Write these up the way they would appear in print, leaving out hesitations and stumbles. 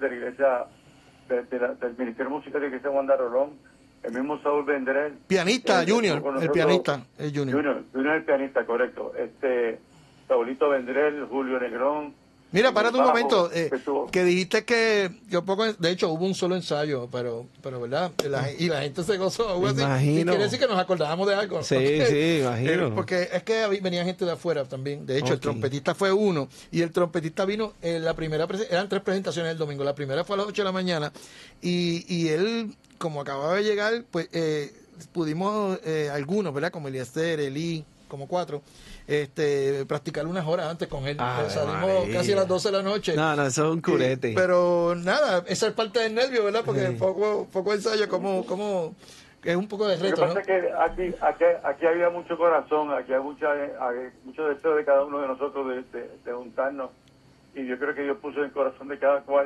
de la iglesia, del Ministerio Musical de la iglesia Juan de Rolón, el mismo Saúl Vendrell. Pianista, Junior, el pianista, el Junior el pianista, correcto. Saulito Vendrell, Julio Negrón. Mira, párate un momento, que dijiste que poco, de hecho hubo un solo ensayo, pero ¿verdad? Y la gente se gozó. Imagino. Y quiere decir que nos acordábamos de algo. Sí, Okay. sí, imagino. Porque es que venía gente de afuera también. De hecho, el trompetista fue uno. Y el trompetista vino, la primera eran 3 presentaciones el domingo. La primera fue a las 8 de la mañana. Y él, como acababa de llegar, pues pudimos, algunos, ¿verdad? Como Eliezer, Elí, como 4. Practicar unas horas antes con él. Salimos casi a las 12 de la noche. No, eso es un curete. Pero nada, esa es parte del nervio, ¿verdad? Porque poco ensayo, como es un poco de reto, ¿no? Lo que pasa es que aquí había mucho corazón, aquí hay mucho deseo de cada uno de nosotros de juntarnos, y yo creo que Dios puso en el corazón de cada cual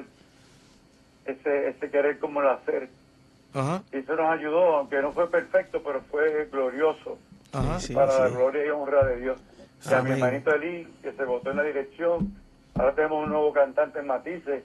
ese querer como el hacer. Ajá. Y eso nos ayudó, aunque no fue perfecto, pero fue glorioso. Ajá, para la gloria y honra de Dios. Y a mi hermanito Eli, que se votó en la dirección. Ahora tenemos un nuevo cantante en Matices.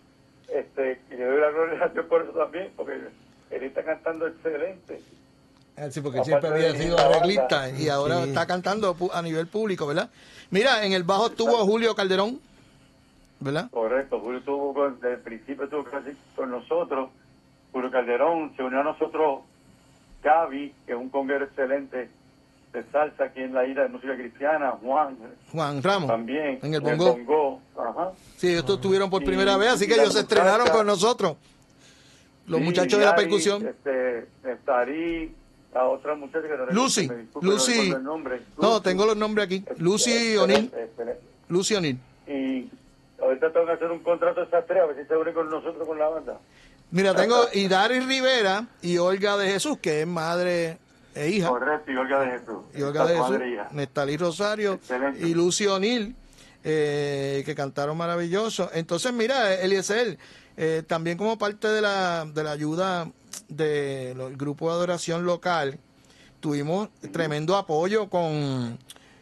Y le doy la gloria a Dios por eso también, porque él está cantando excelente. Sí, porque siempre había sido arreglista y ahora está cantando a nivel público, ¿verdad? Mira, en el bajo estuvo Julio Calderón, ¿verdad? Correcto, Julio estuvo desde el principio, estuvo casi con nosotros. Julio Calderón, se unió a nosotros Gaby, que es un conguero excelente de salsa aquí en la isla de música cristiana, Juan Ramos, también, en el bongo. Ajá. Sí, ellos estuvieron por primera vez, así que ellos se estrenaron con nosotros. Los muchachos de la percusión. Neftarí, la otra muchacha que no Lucy. No, el nombre. No, tengo los nombres aquí. Lucy O'Neill. Lucy O'Neill. Y ahorita tengo que hacer un contrato de esas 3, a ver si se une con nosotros con la banda. Mira, tengo Idari Rivera y Olga de Jesús, que es madre e hija. Correcto, y Olga de Jesús. Y Olga de Jesús, Nestalí Rosario. Excelente. Y Lucy O'Neill, que cantaron maravilloso. Entonces, mira, Eliezer, también como parte de la ayuda del grupo de adoración local, tuvimos tremendo apoyo con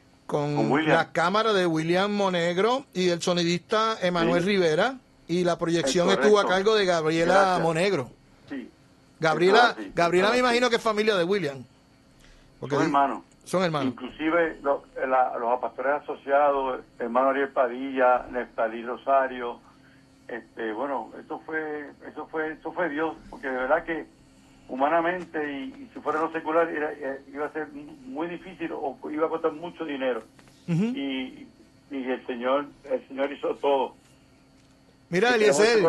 la cámara de William Monegro y el sonidista Emanuel Rivera, y la proyección estuvo a cargo de Gabriela Monegro. Sí. Gabriela me imagino que es familia de William. Porque son hermanos. Inclusive los pastores asociados, hermano Ariel Padilla, Neftalí Rosario, bueno, eso fue Dios, porque de verdad que humanamente y si fuera lo secular iba a ser muy difícil o iba a costar mucho dinero. Y el Señor hizo todo. Mira, Eliezer,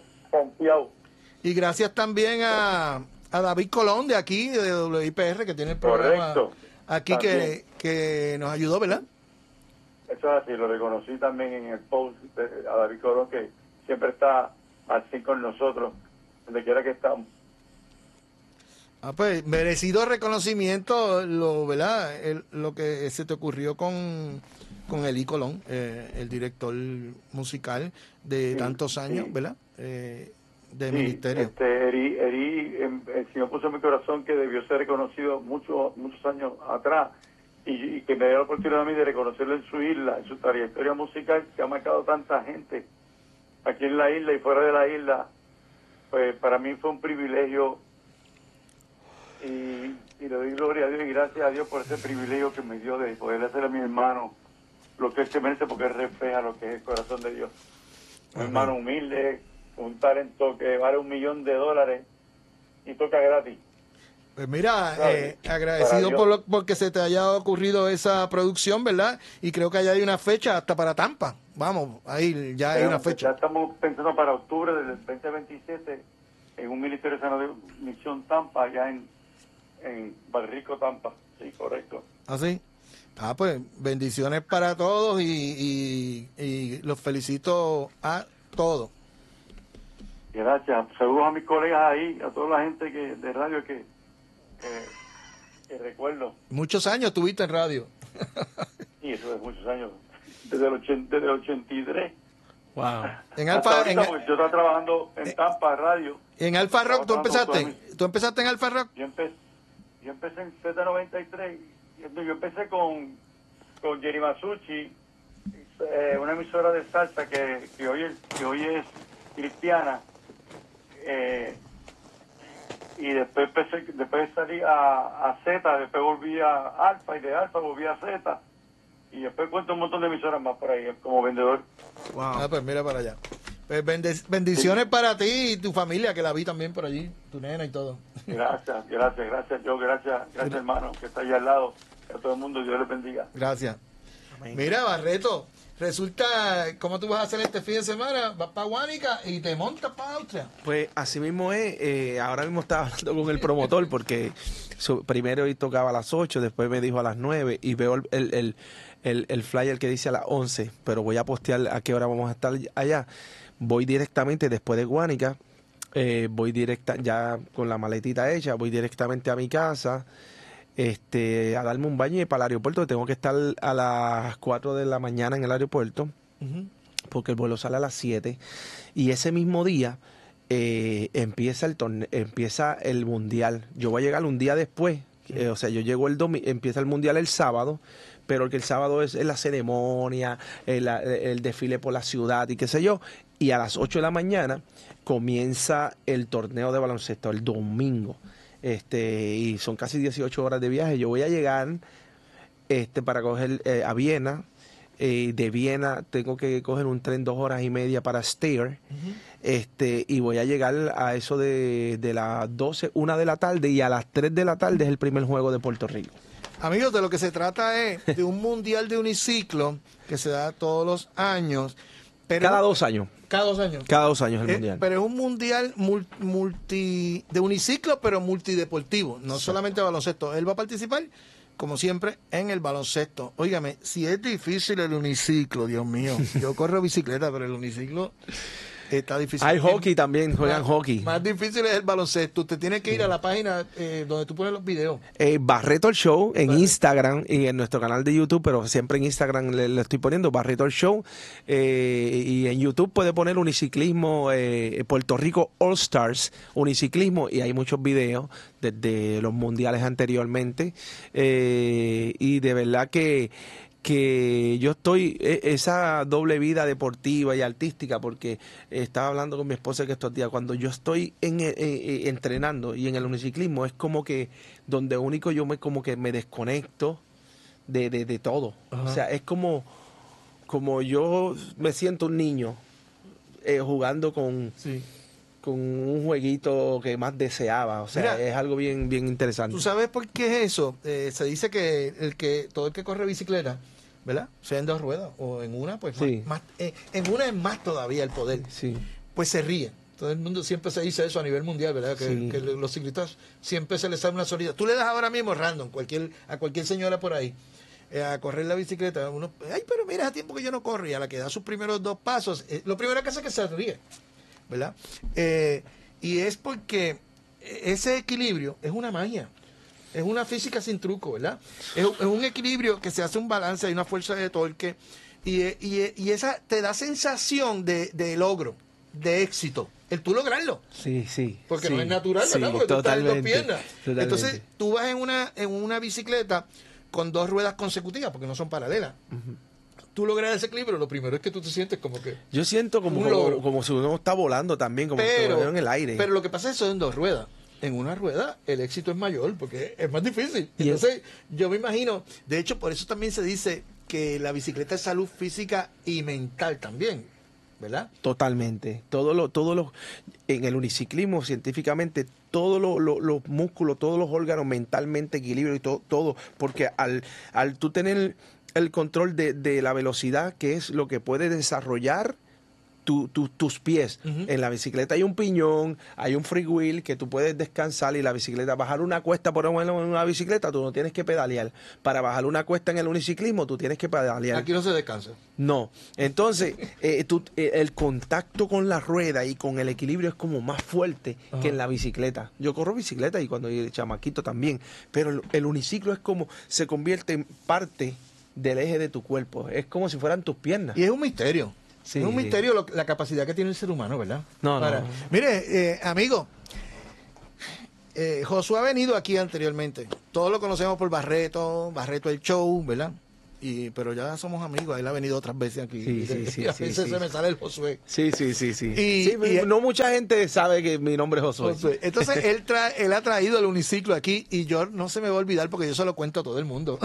y gracias también a David Colón de aquí, de WIPR, que tiene el programa aquí, que nos ayudó, ¿verdad? Eso es así, lo reconocí también en el post a David Colón, que siempre está así con nosotros, donde quiera que estamos. Pues merecido reconocimiento, ¿verdad? Lo que se te ocurrió con Eli Colón, el director musical de tantos años, ¿verdad? De ministerio. El Señor puso en mi corazón que debió ser reconocido muchos años atrás y que me dio la oportunidad a mí de reconocerlo en su isla, en su trayectoria musical que ha marcado tanta gente aquí en la isla y fuera de la isla. Pues para mí fue un privilegio y le doy gloria a Dios y gracias a Dios por ese privilegio que me dio de poder hacer a mi hermano lo que él se merece, porque él refleja lo que es el corazón de Dios. Un hermano humilde, un talento que vale $1 millón y toca gratis. Pues mira, agradecido porque se te haya ocurrido esa producción, ¿verdad? Y creo que ya hay una fecha hasta para Tampa. Vamos, ahí ya hay una fecha. Ya estamos pensando para octubre del 2027 en un ministerio de misión Tampa, allá en Barrico, Tampa. Sí, correcto. ¿Así? Pues bendiciones para todos y los felicito a todos. Gracias. Saludos a mis colegas ahí, a toda la gente de radio que recuerdo. Muchos años estuviste en radio. Sí, eso es muchos años. Desde el 83. Wow. En Alfa, yo estaba trabajando en Tampa Radio. ¿En Alfa Rock tú empezaste? ¿Tú empezaste en Alfa Rock? Yo empecé en Z93. Yo empecé con Jerry Masucci, una emisora de salsa que hoy es cristiana, y después salí a Z, después volví a Alfa, y de Alfa volví a Z, y después cuento un montón de emisoras más por ahí como vendedor. Wow. Pues mira para allá. Pues bendiciones para ti y tu familia, que la vi también por allí, tu nena y todo. Gracias, yo, gracias hermano, que está allá al lado. A todo el mundo, Dios les bendiga. Gracias. Amén. Mira, Barreto, resulta, ¿cómo tú vas a hacer este fin de semana? Vas para Guánica y te montas para Austria. Pues así mismo es. Ahora mismo estaba hablando con el promotor porque primero hoy tocaba a las 8, después me dijo a las 9 y veo el flyer que dice a las 11, pero voy a postear a qué hora vamos a estar allá. Voy directamente después de Guánica, voy directa ya con la maletita hecha, voy directamente a mi casa, a darme un baño y para el aeropuerto. Tengo que estar a las 4 de la mañana en el aeropuerto, porque el vuelo sale a las 7, y ese mismo día empieza el mundial. Yo voy a llegar un día después, o sea, yo llego empieza el mundial el sábado, pero que el sábado es la ceremonia, el desfile por la ciudad y qué sé yo, y a las 8 de la mañana comienza el torneo de baloncesto, el domingo, y son casi 18 horas de viaje. Yo voy a llegar para coger a Viena, de Viena tengo que coger un tren 2 horas y media para Steyr, y voy a llegar a eso de las 12, 1 de la tarde, y a las 3 de la tarde es el primer juego de Puerto Rico. Amigos, de lo que se trata es de un mundial de uniciclo que se da todos los años. Pero cada 2 años. Cada 2 años. Cada 2 años el mundial. Pero es un mundial de uniciclo, pero multideportivo. No solamente baloncesto. Él va a participar, como siempre, en el baloncesto. Óigame, si es difícil el uniciclo, Dios mío. Yo corro bicicleta, pero el uniciclo está difícil. Hay hockey también, juegan hockey. Más difícil es el baloncesto. Usted tiene que ir a la página donde tú pones los videos. Barreto el Show en Instagram y en nuestro canal de YouTube, pero siempre en Instagram le estoy poniendo Barreto el Show. Y en YouTube puede poner uniciclismo, Puerto Rico All Stars, uniciclismo, y hay muchos videos desde los mundiales anteriormente. Y de verdad que yo estoy esa doble vida deportiva y artística, porque estaba hablando con mi esposa que estos días, cuando yo estoy entrenando y en el uniciclismo, es como que donde único yo como que me desconecto de todo. Ajá. O sea, es como yo me siento un niño jugando con un jueguito que más deseaba. O sea, mira, es algo bien interesante. ¿Tú sabes por qué es eso? Se dice que todo el que corre bicicleta, ¿verdad? Sea en 2 ruedas o en una, pues sí, más en una es más todavía el poder. Sí. Pues se ríe. Todo el mundo siempre se dice eso a nivel mundial, ¿verdad? Que los ciclistas siempre se les sale una solida. Tú le das ahora mismo random a cualquier señora por ahí a correr la bicicleta. Uno, ay, pero mira, hace tiempo que yo no corro. Y a la que da sus primeros 2 pasos, lo primero que hace es que se ríe, ¿verdad? Y es porque ese equilibrio es una magia. Es una física sin truco, ¿verdad? Es un equilibrio que se hace un balance, hay una fuerza de torque, y esa te da sensación de logro, de éxito, el tú lograrlo. Sí. Porque no es natural, ¿verdad? Porque tú estás en 2 piernas. Totalmente. Entonces, tú vas en una bicicleta con 2 ruedas consecutivas, porque no son paralelas. Tú logras ese equilibrio, lo primero es que tú te sientes como que... Yo siento como si uno está volando también, como que en el aire. Pero lo que pasa es que eso en 2 ruedas. En una rueda el éxito es mayor porque es más difícil. Entonces, yo me imagino, de hecho, por eso también se dice que la bicicleta es salud física y mental también, ¿verdad? Totalmente. En el uniciclismo, científicamente, todos los músculos, todos los órganos mentalmente equilibrio y todo, porque al tú tener el control de la velocidad, que es lo que puede desarrollar tus pies. En la bicicleta hay un piñón, hay un free wheel que tú puedes descansar, y la bicicleta, bajar una cuesta por ejemplo en una bicicleta, tú no tienes que pedalear. Para bajar una cuesta en el uniciclismo, tú tienes que pedalear. Aquí no se descansa. No. Entonces, el contacto con la rueda y con el equilibrio es como más fuerte que en la bicicleta. Yo corro bicicleta y cuando yo chamaquito también, pero el uniciclo es como, se convierte en parte del eje de tu cuerpo. Es como si fueran tus piernas. Y es un misterio. Sí. Es un misterio la capacidad que tiene el ser humano, ¿verdad? No. Mire, amigo, Josué ha venido aquí anteriormente. Todos lo conocemos por Barreto el Show, ¿verdad? pero ya somos amigos, él ha venido otras veces aquí. Sí, a veces se me sale el Josué. Sí. No mucha gente sabe que mi nombre es Josué. Entonces él ha traído el uniciclo aquí y yo no se me va a olvidar porque yo se lo cuento a todo el mundo.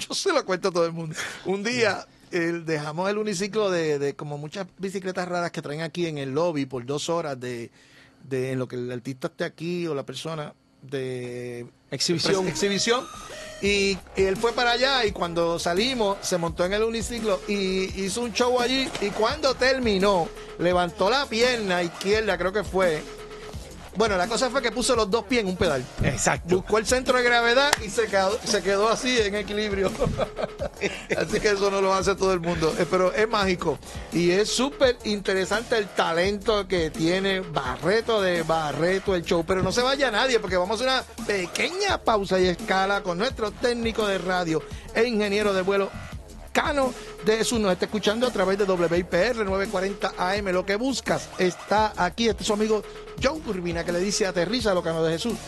Un día dejamos el uniciclo de como muchas bicicletas raras que traen aquí en el lobby por 2 horas en lo que el artista esté aquí o la persona de exhibición. Y él fue para allá y cuando salimos se montó en el uniciclo y hizo un show allí y cuando terminó levantó la pierna izquierda, creo que fue. Bueno, la cosa fue que puso los 2 pies en un pedal. Exacto. Buscó el centro de gravedad y se quedó así en equilibrio. Así que eso no lo hace todo el mundo. Pero es mágico. Y es súper interesante el talento que tiene Barreto el show. Pero no se vaya nadie porque vamos a hacer una pequeña pausa y escala con nuestro técnico de radio e ingeniero de vuelo, Cano de Jesús. Nos está escuchando a través de WIPR 940 AM. Lo que buscas está aquí. Este es su amigo John Urbina que le dice aterriza lo Cano de Jesús.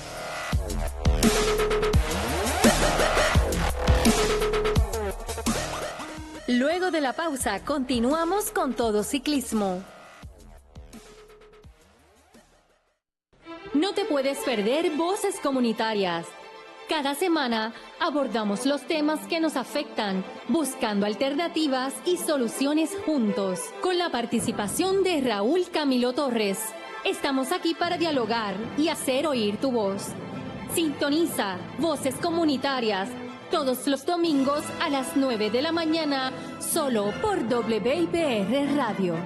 Luego de la pausa, continuamos con Todo Ciclismo. No te puedes perder Voces Comunitarias. Cada semana abordamos los temas que nos afectan, buscando alternativas y soluciones juntos, con la participación de Raúl Camilo Torres. Estamos aquí para dialogar y hacer oír tu voz. Sintoniza Voces Comunitarias todos los domingos a las 9 de la mañana, solo por WIPR Radio.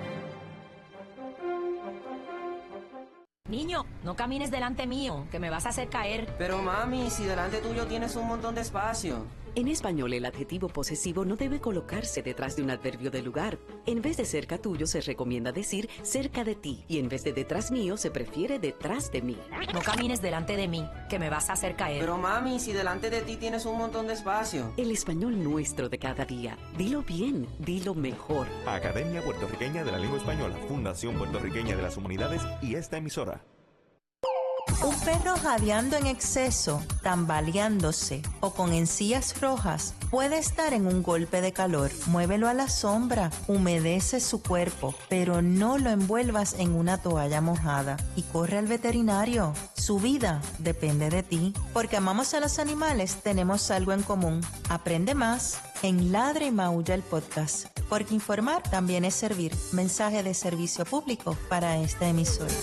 Niño, no camines delante mío, que me vas a hacer caer. Pero mami, si delante tuyo tienes un montón de espacio. En español, el adjetivo posesivo no debe colocarse detrás de un adverbio de lugar. En vez de cerca tuyo, se recomienda decir cerca de ti. Y en vez de detrás mío, se prefiere detrás de mí. No camines delante de mí, que me vas a hacer caer. Pero mami, si delante de ti tienes un montón de espacio. El español nuestro de cada día. Dilo bien, dilo mejor. Academia Puertorriqueña de la Lengua Española, Fundación Puertorriqueña de las Humanidades y esta emisora. Un perro jadeando en exceso, tambaleándose o con encías rojas puede estar en un golpe de calor. Muévelo a la sombra, humedece su cuerpo, pero no lo envuelvas en una toalla mojada y corre al veterinario. Su vida depende de ti. Porque amamos a los animales, tenemos algo en común. Aprende más en Ladra y Maulla el podcast. Porque informar también es servir. Mensaje de servicio público para esta emisora.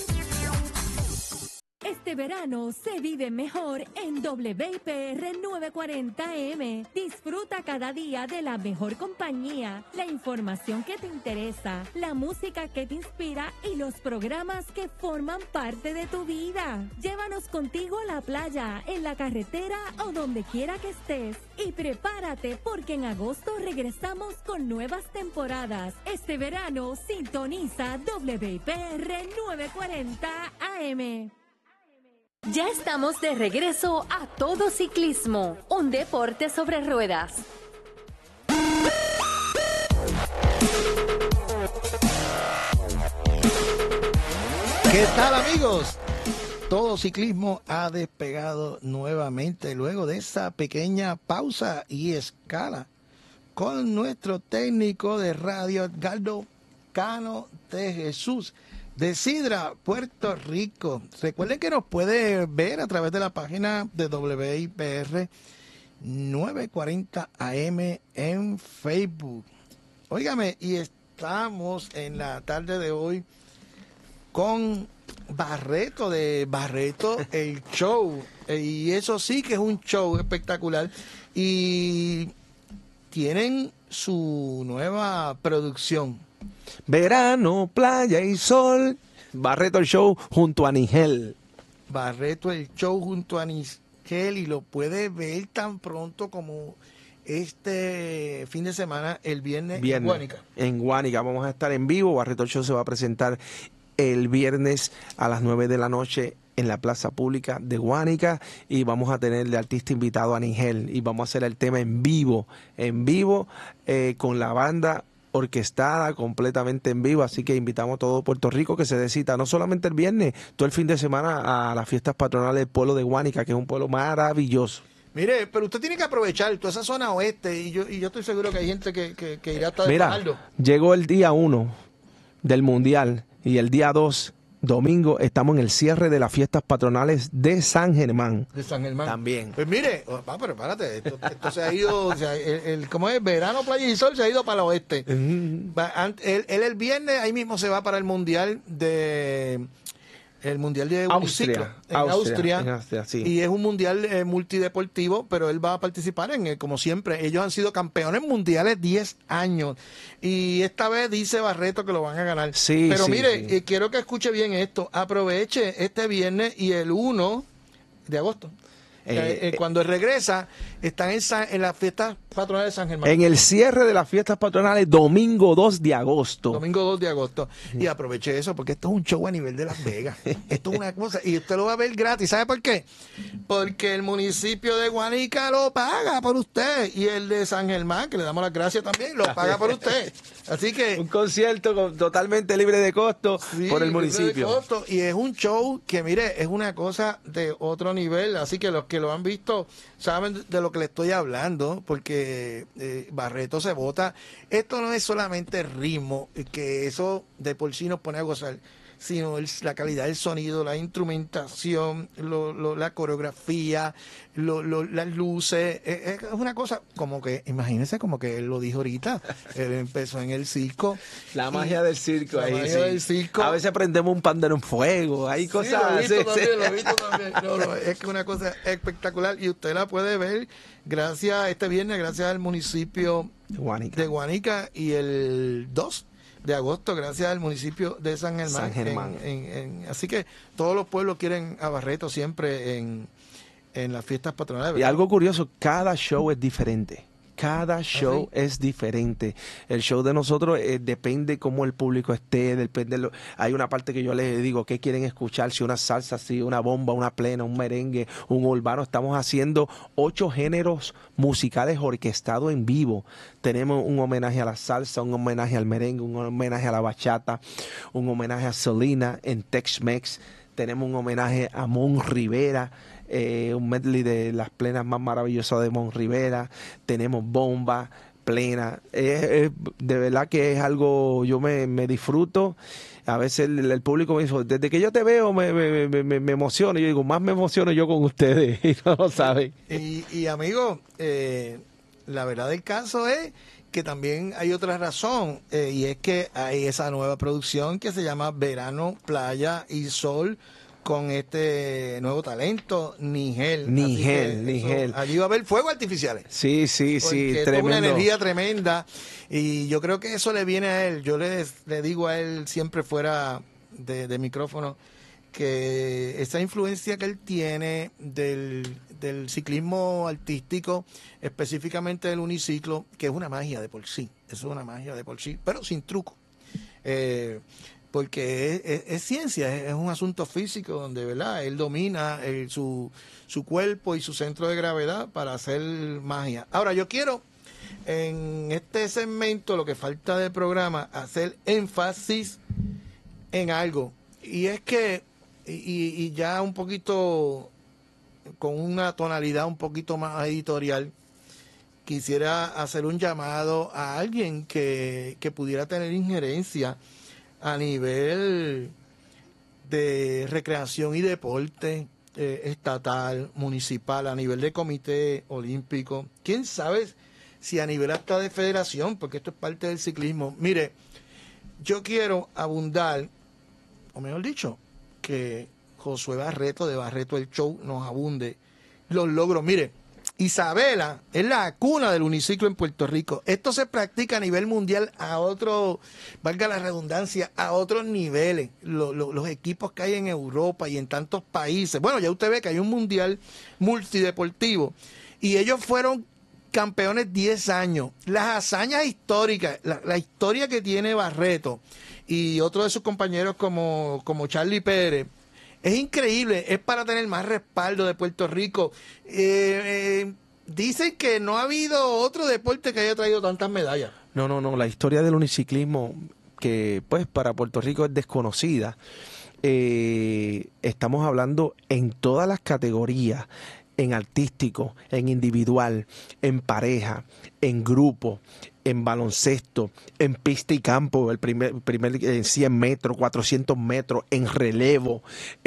Este verano se vive mejor en WIPR 940M. Disfruta cada día de la mejor compañía, la información que te interesa, la música que te inspira y los programas que forman parte de tu vida. Llévanos contigo a la playa, en la carretera o donde quiera que estés. Y prepárate porque en agosto regresamos con nuevas temporadas. Este verano sintoniza WIPR 940 AM. Ya estamos de regreso a Todo Ciclismo, un deporte sobre ruedas. ¿Qué tal, amigos? Todo Ciclismo ha despegado nuevamente luego de esa pequeña pausa y escala con nuestro técnico de radio, Edgardo Cano de Jesús, de Sidra, Puerto Rico. Recuerden que nos puede ver a través de la página de WIPR 940 AM en Facebook. Óigame, y estamos en la tarde de hoy con Barreto, de Barreto el Show. Y eso sí que es un show espectacular. Y tienen su nueva producción. Verano, playa y sol. Barreto el Show junto a Nigel. Barreto el Show junto a Nigel, y lo puede ver tan pronto como este fin de semana, el viernes en Guánica. En Guánica vamos a estar en vivo. Barreto el Show se va a presentar el viernes a las 9 de la noche en la plaza pública de Guánica, y vamos a tener de artista invitado a Nigel, y vamos a hacer el tema en vivo con la banda orquestada completamente en vivo. Así que invitamos a todo Puerto Rico que se dé cita, no solamente el viernes, todo el fin de semana a las fiestas patronales del pueblo de Guánica, que es un pueblo maravilloso. Mire, pero usted tiene que aprovechar toda esa zona oeste y yo estoy seguro que hay gente que irá hasta Mira, llegó el día 1 del Mundial y el día 2, domingo, estamos en el cierre de las fiestas patronales de San Germán. De San Germán. También. Pues mire, pero espérate, esto se ha ido, o sea, ¿cómo es? Verano, playa y sol se ha ido para el oeste. El viernes ahí mismo se va para el Mundial de Austria, Austria, sí. Y es un mundial multideportivo, pero él va a participar como siempre. Ellos han sido campeones mundiales 10 años y esta vez dice Barreto que lo van a ganar. Sí, pero sí, mire, sí. Quiero que escuche bien esto. Aproveche este viernes y el 1 de agosto. Cuando regresa, están en las fiestas patronales de San Germán. En el cierre de las fiestas patronales, domingo 2 de agosto. Domingo 2 de agosto. Y aproveche eso, porque esto es un show a nivel de Las Vegas. Esto es una cosa, y usted lo va a ver gratis. ¿Sabe por qué? Porque el municipio de Guánica lo paga por usted. Y el de San Germán, que le damos las gracias también, lo paga por usted. Así que... Un concierto totalmente libre de costo por el municipio. Libre de costo, y es un show que, mire, es una cosa de otro nivel. Así que los que lo han visto saben de lo que le estoy hablando, porque Barreto se bota. Esto no es solamente ritmo, que eso de por sí nos pone a gozar, sino la calidad del sonido, la instrumentación, la coreografía, las luces. Es una cosa como que, imagínense, como que él lo dijo ahorita, él empezó en el circo. La magia del circo ahí, magia del circo. A veces prendemos un pandero en fuego, hay cosas así. Lo he visto también. No, es que una cosa espectacular y usted la puede ver este viernes, gracias al municipio de Guánica y el 2 de agosto, gracias al municipio de San Germán. Así que todos los pueblos quieren a Barreto siempre en las fiestas patronales, ¿verdad? Y algo curioso, cada show es diferente. Cada show es diferente. El show de nosotros depende cómo el público esté, depende. Hay una parte que yo les digo, ¿qué quieren escuchar? Si una salsa, si una bomba, una plena, un merengue, un urbano. Estamos haciendo 8 géneros musicales orquestados en vivo. Tenemos un homenaje a la salsa, un homenaje al merengue, un homenaje a la bachata, un homenaje a Selena en Tex-Mex. Tenemos un homenaje a Mon Rivera. Un medley de las plenas más maravillosas de Mon Rivera. Tenemos bomba, plena. De verdad que es algo, yo me disfruto. A veces el público me dice, desde que yo te veo me emociono. Yo digo, más me emociono yo con ustedes, y no lo saben. Y amigo, la verdad del caso es que también hay otra razón, y es que hay esa nueva producción que se llama Verano, Playa y Sol, con este nuevo talento, Nigel. Allí va a haber fuegos artificiales. Sí, tremendo. Es una energía tremenda y yo creo que eso le viene a él. Yo le digo a él siempre fuera de micrófono que esa influencia que él tiene del ciclismo artístico, específicamente del uniciclo, que es una magia de por sí, pero sin truco. Porque es ciencia, es un asunto físico donde, ¿verdad?, él domina su cuerpo y su centro de gravedad para hacer magia. Ahora, yo quiero en este segmento, lo que falta del programa, hacer énfasis en algo, y es que y ya un poquito con una tonalidad un poquito más editorial, quisiera hacer un llamado a alguien que pudiera tener injerencia a nivel de recreación y deporte estatal, municipal, a nivel de comité olímpico, quién sabe si a nivel hasta de federación, porque esto es parte del ciclismo. Mire, yo quiero abundar, o mejor dicho, que Josué Barreto de Barreto el Show nos abunde los logros. Mire, Isabela es la cuna del uniciclo en Puerto Rico. Esto se practica a nivel mundial a otro, valga la redundancia, a otros niveles. Los equipos que hay en Europa y en tantos países. Bueno, ya usted ve que hay un mundial multideportivo y ellos fueron campeones 10 años. Las hazañas históricas, la historia que tiene Barreto y otros de sus compañeros como Charlie Pérez, es increíble, es para tener más respaldo de Puerto Rico. Dicen que no ha habido otro deporte que haya traído tantas medallas. No, la historia del uniciclismo, que pues para Puerto Rico es desconocida. Estamos hablando en todas las categorías. en artístico, en individual, en pareja, en grupo, en baloncesto, en pista y campo, el primer 100 metros, 400 metros, en relevo,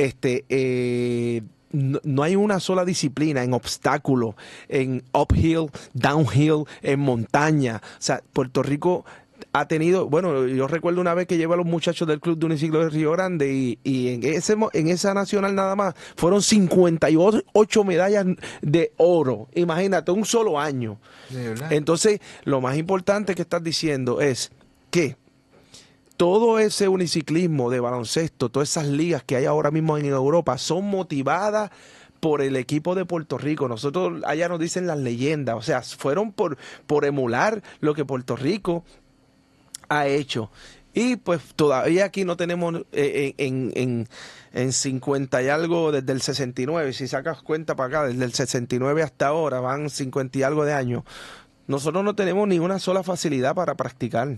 no hay una sola disciplina, en obstáculo, en uphill, downhill, en montaña. O sea, Puerto Rico ha tenido, bueno, yo recuerdo una vez que llevé a los muchachos del Club de Uniciclo de Río Grande y en esa nacional nada más fueron 58 medallas de oro. Imagínate, un solo año. Entonces, lo más importante que estás diciendo es que todo ese uniciclismo de baloncesto, todas esas ligas que hay ahora mismo en Europa son motivadas por el equipo de Puerto Rico. Nosotros allá nos dicen las leyendas, o sea, fueron por emular lo que Puerto Rico ha hecho. Y pues todavía aquí no tenemos en 50 y algo desde el 69, si sacas cuenta para acá, desde el 69 hasta ahora van 50 y algo de años. Nosotros no tenemos ni una sola facilidad para practicar.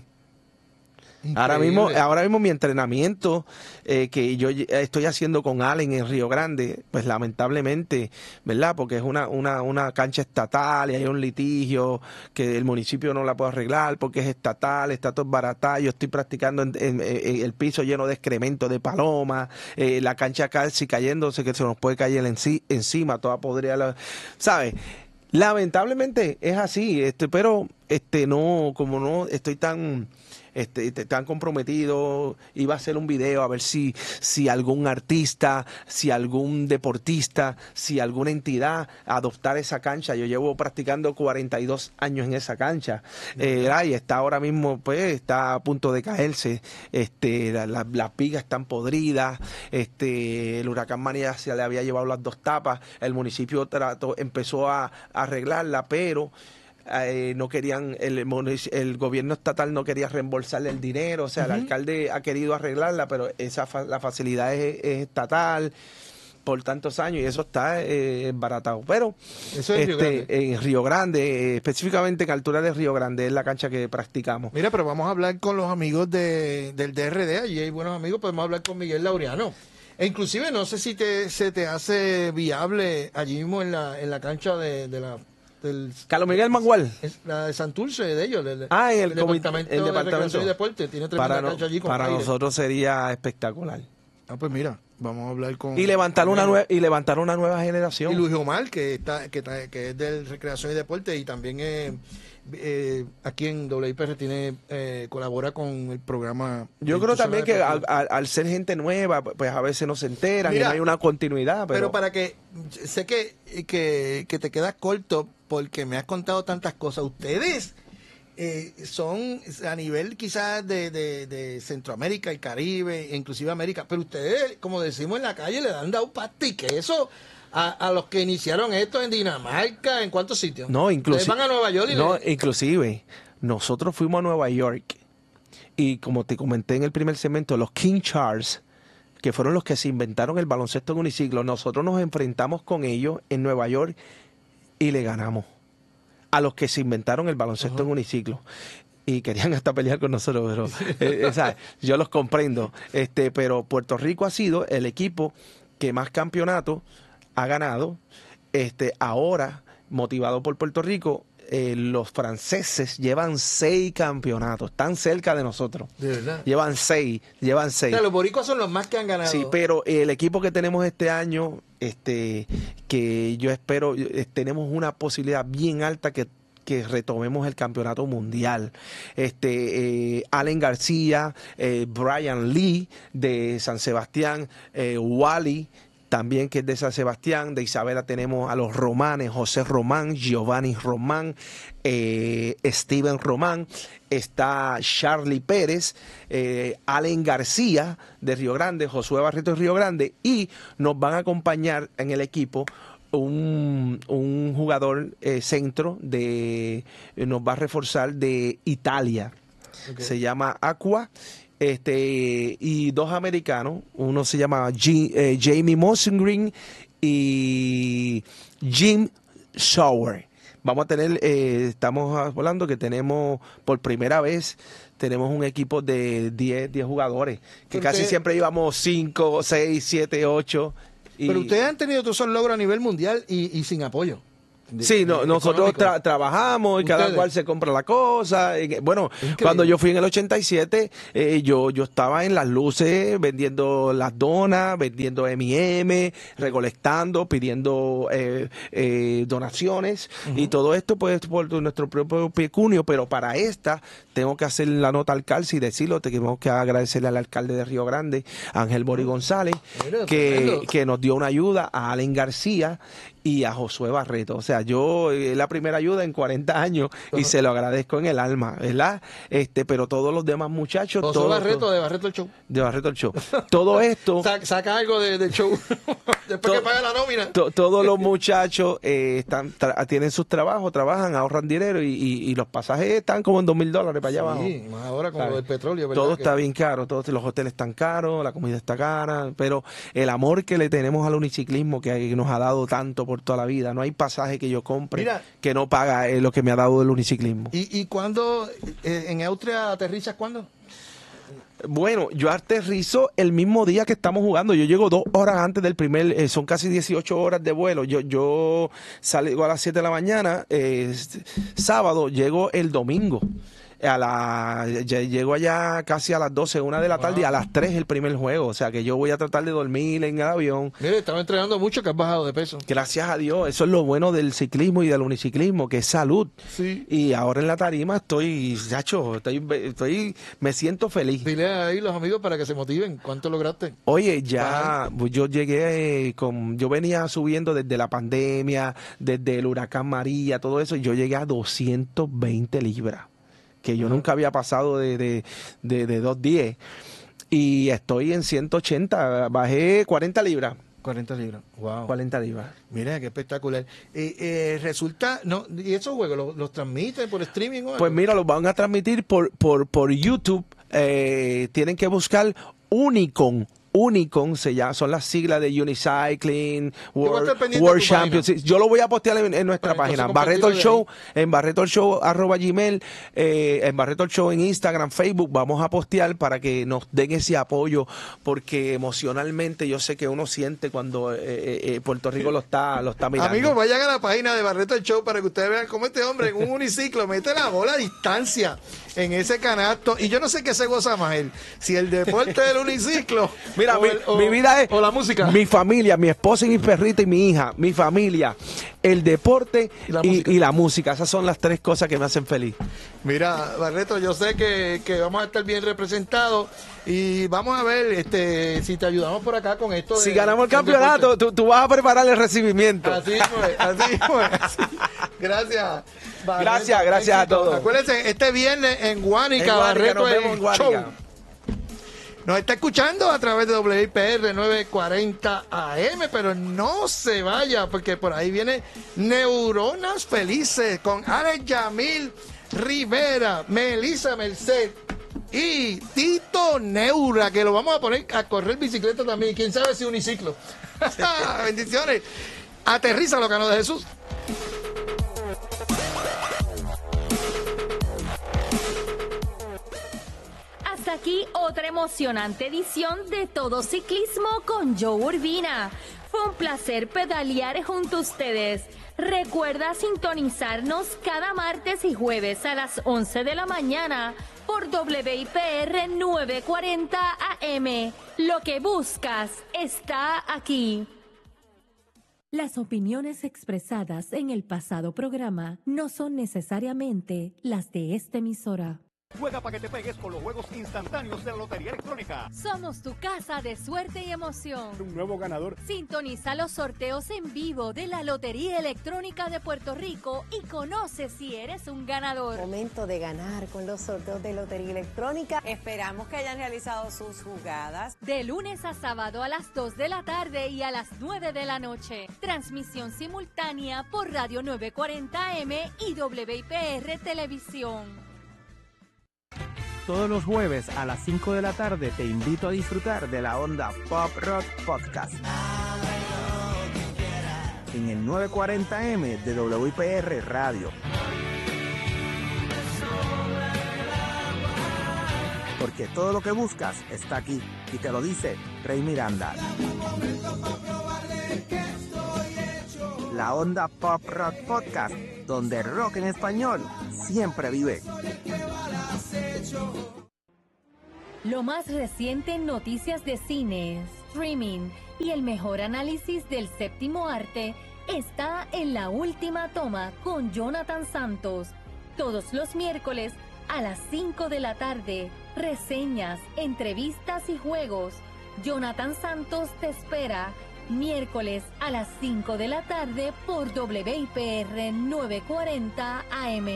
Ahora mismo mi entrenamiento que yo estoy haciendo con Allen en Río Grande, pues lamentablemente, ¿verdad? Porque es una cancha estatal y hay un litigio que el municipio no la puede arreglar porque es estatal, está todo baratado. Yo estoy practicando en el piso lleno de excremento de paloma, la cancha casi cayéndose, que se nos puede caer encima, toda podrida, ¿sabes? Lamentablemente es así, pero como no estoy tan comprometido, iba a hacer un video a ver si algún artista, si algún deportista, si alguna entidad adoptar esa cancha. Yo llevo practicando 42 años en esa cancha, y está ahora mismo, pues, está a punto de caerse, las vigas están podridas, el huracán María se le había llevado las 2 tapas, el municipio empezó a arreglarla, pero no querían, el gobierno estatal no quería reembolsarle el dinero, o sea, el alcalde ha querido arreglarla, pero la facilidad es estatal por tantos años y eso está baratado. Pero eso es en Río Grande, específicamente en altura de Río Grande, es la cancha que practicamos. Mira, pero vamos a hablar con los amigos del DRD, allí hay buenos amigos, podemos hablar con Miguel Laureano. E inclusive no sé si se te hace viable allí mismo en la cancha de la Carlos Miguel Mangual, la de Santurce, de ellos, el departamento de Recreación y Deporte, tiene tremenda cancha allí con para aire. Nosotros sería espectacular. Pues mira, vamos a hablar con y levantar una nueva generación. Y Luis Omar, que es del Recreación y Deporte y también aquí en WIPR colabora con el programa. Yo creo también que al ser gente nueva, pues a veces no se enteran. Mira, y no hay una continuidad. Pero para que sé que te quedas corto porque me has contado tantas cosas. Ustedes son a nivel quizás de Centroamérica, el Caribe, e inclusive América, pero ustedes, como decimos en la calle, le han dado pasta y queso a los que iniciaron esto en Dinamarca, ¿en cuántos sitios? No, inclusive van a Nueva York inclusive nosotros fuimos a Nueva York y como te comenté en el primer segmento, los King Charles, que fueron los que se inventaron el baloncesto en uniciclo, nosotros nos enfrentamos con ellos en Nueva York y le ganamos a los que se inventaron el baloncesto en uniciclo. Y querían hasta pelear con nosotros, pero ¿sabes? Yo los comprendo. Pero Puerto Rico ha sido el equipo que más campeonatos ha ganado. Ahora, motivado por Puerto Rico, los franceses llevan 6 campeonatos, están cerca de nosotros. ¿De verdad? Llevan 6. O sea, los boricuas son los más que han ganado. Sí, pero el equipo que tenemos este año, que yo espero, tenemos una posibilidad bien alta que retomemos el campeonato mundial. Allen García, Brian Lee de San Sebastián, Wally también, que es de San Sebastián. De Isabela tenemos a los Romanes, José Román, Giovanni Román, Steven Román, está Charlie Pérez, Allen García de Río Grande, Josué Barreto de Río Grande, y nos van a acompañar en el equipo un jugador centro nos va a reforzar de Italia. Okay. Se llama Aqua. Y 2 americanos, uno se llama Jamie Mosengren y Jim Sauer. Vamos a tener, estamos hablando que tenemos por primera vez, tenemos un equipo de 10 jugadores, que casi siempre íbamos 5, 6, 7, 8. Pero ustedes han tenido todos esos logros a nivel mundial y sin apoyo. Sí, nosotros trabajamos y cada cual se compra la cosa. Bueno, increíble. Cuando yo fui en el 87, yo estaba en las luces vendiendo las donas, vendiendo M&M, recolectando, pidiendo donaciones y todo esto pues por nuestro propio pecunio, pero para esta tengo que hacer la nota al calce y decirlo, tenemos que agradecerle al alcalde de Río Grande, Ángel Mori González, que nos dio una ayuda, a Allen García y a Josué Barreto. O sea, yo la primera ayuda en 40 años y se lo agradezco en el alma, ¿verdad? Pero todos los demás muchachos... Josué Barreto, de Barreto el Show. De Barreto el Show. Todo esto... Saca algo del show después que paga la nómina. Todos los muchachos tienen sus trabajos, trabajan, ahorran dinero y los pasajes están como en $2,000 para allá abajo. Sí, más ahora con lo del petróleo. ¿Verdad? Todo está bien caro, todos los hoteles están caros, la comida está cara, pero el amor que le tenemos al uniciclismo que nos ha dado tanto por toda la vida, no hay pasaje que yo compre que no paga lo que me ha dado el uniciclismo. ¿Y cuándo en Austria aterrizas? ¿Cuándo? Bueno, yo aterrizo el mismo día que estamos jugando. Yo llego 2 horas antes del primer, son casi 18 horas de vuelo. Yo salgo a las 7 de la mañana, sábado, llego el domingo. Llego allá casi a las 12, 1 de la tarde y a las 3 el primer juego. O sea que yo voy a tratar de dormir en el avión. Mire, estaba entrenando mucho, que has bajado de peso. Gracias a Dios. Eso es lo bueno del ciclismo y del uniciclismo, que es salud. Sí. Y ahora en la tarima me siento feliz. Dile ahí los amigos para que se motiven. ¿Cuánto lograste? Oye, yo llegué yo venía subiendo desde la pandemia, desde el huracán María, todo eso. Yo llegué a 220 libras. Que yo nunca había pasado de 210 y estoy en 180, bajé 40 libras. 40 libras, wow. 40 libras. Mira, qué espectacular. Resulta, ¿y esos juegos los transmiten por streaming o algo? Pues mira, los van a transmitir por YouTube. Tienen que buscar Unicon son las siglas de Unicycling, World Champions. Yo lo voy a postear en nuestra página. Barreto el Show, en Barreto el Show @gmail, en Barreto el Show en Instagram, Facebook. Vamos a postear para que nos den ese apoyo, porque emocionalmente yo sé que uno siente cuando Puerto Rico lo está mirando. Amigos, vayan a la página de Barreto el Show para que ustedes vean cómo este hombre en un uniciclo mete la bola a distancia en ese canasto. Y yo no sé qué se goza más él, si el deporte del uniciclo. Mira, mi vida es... O la música. Mi familia, mi esposa y mi perrita y mi hija. Mi familia, el deporte y la música. Esas son las 3 cosas que me hacen feliz. Mira, Barreto, yo sé que vamos a estar bien representados. Y vamos a ver si te ayudamos por acá con esto. Si ganamos el campeonato, tú vas a preparar el recibimiento. Así fue. Gracias. Barreto, gracias a todos. Acuérdense, este viernes en Guánica, Barreto el Show. Nos está escuchando a través de WIPR 940 AM, pero no se vaya, porque por ahí viene Neuronas Felices con Alex Yamil Rivera, Melissa Merced y Tito Neura, que lo vamos a poner a correr bicicleta también. Y quién sabe si uniciclo. Bendiciones. Aterriza lo Cano de Jesús. Hasta aquí otra emocionante edición de Todo Ciclismo con Joe Urbina. Fue un placer pedalear junto a ustedes. Recuerda sintonizarnos cada martes y jueves a las 11 de la mañana por WIPR 940 AM. Lo que buscas está aquí. Las opiniones expresadas en el pasado programa no son necesariamente las de esta emisora. Juega para que te pegues con los juegos instantáneos de la Lotería Electrónica. Somos tu casa de suerte y emoción. Un nuevo ganador. Sintoniza los sorteos en vivo de la Lotería Electrónica de Puerto Rico y conoce si eres un ganador. Momento de ganar con los sorteos de Lotería Electrónica. Esperamos que hayan realizado sus jugadas. De lunes a sábado a las 2 de la tarde y a las 9 de la noche. Transmisión simultánea por Radio 940M y WIPR Televisión. Todos los jueves a las 5 de la tarde te invito a disfrutar de la Onda Pop Rock Podcast en el 940M de WIPR Radio. Porque todo lo que buscas está aquí y te lo dice Rey Miranda. La Onda Pop Rock Podcast, donde el rock en español siempre vive. Lo más reciente en noticias de cine, streaming y el mejor análisis del séptimo arte está en La Última Toma con Jonathan Santos. Todos los miércoles a las 5 de la tarde. Reseñas, entrevistas y juegos. Jonathan Santos te espera miércoles a las 5 de la tarde por WIPR 940 AM.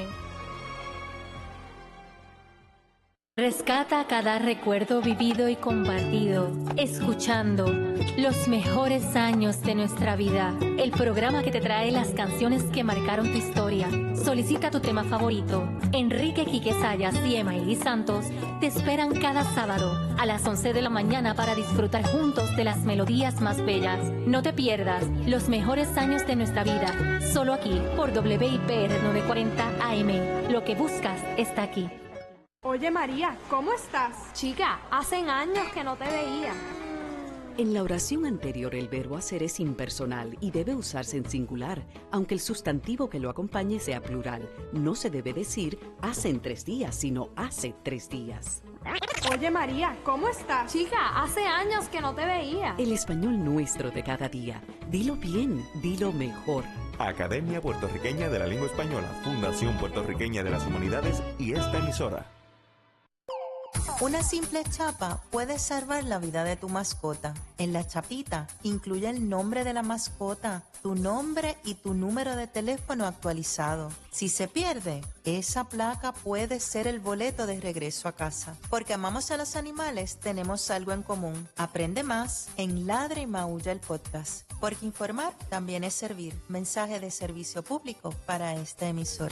Rescata cada recuerdo vivido y compartido, escuchando los mejores años de nuestra vida. El programa que te trae las canciones que marcaron tu historia. Solicita tu tema favorito. Enrique Quique Sayas y Emaili Santos te esperan cada sábado a las 11 de la mañana para disfrutar juntos de las melodías más bellas. No te pierdas los mejores años de nuestra vida, solo aquí por WIPR 940 AM. Lo que buscas está aquí. Oye María, ¿cómo estás? Chica, hacen años que no te veía. En la oración anterior el verbo hacer es impersonal y debe usarse en singular, aunque el sustantivo que lo acompañe sea plural. No se debe decir hace en 3 días, sino hace 3 días. Oye María, ¿cómo estás? Chica, hace años que no te veía. El español nuestro de cada día. Dilo bien, dilo mejor. Academia Puertorriqueña de la Lengua Española, Fundación Puertorriqueña de las Humanidades y esta emisora. Una simple chapa puede salvar la vida de tu mascota. En la chapita incluye el nombre de la mascota, tu nombre y tu número de teléfono actualizado. Si se pierde, esa placa puede ser el boleto de regreso a casa. Porque amamos a los animales, tenemos algo en común. Aprende más en Ladra y Maulla el podcast. Porque informar también es servir. Mensaje de servicio público para esta emisora.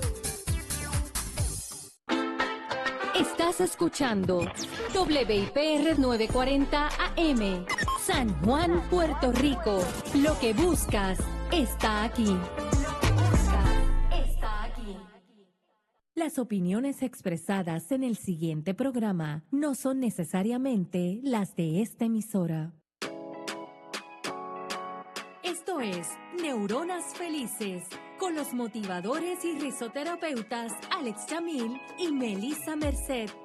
Estás escuchando WIPR 940 AM, San Juan, Puerto Rico. Lo que buscas está aquí. Las opiniones expresadas en el siguiente programa no son necesariamente las de esta emisora. Esto es Neuronas Felices, con los motivadores y risoterapeutas Alex Jamil y Melissa Merced.